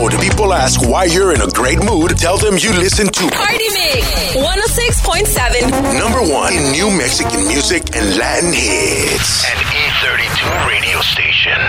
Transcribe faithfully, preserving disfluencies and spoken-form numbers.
road, people ask why you're in a great mood. Tell them you listen to Party Mix one oh six point seven. Number one in new Mexican music and Latin hits. An E thirty-two radio station.